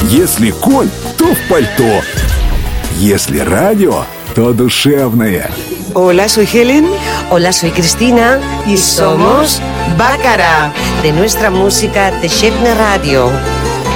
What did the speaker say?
Если конь, то в пальто. Если радио, то душевное. Hola, soy Helen. Hola, soy Cristina. Y somos Bácara. De nuestra música de Shebna Radio.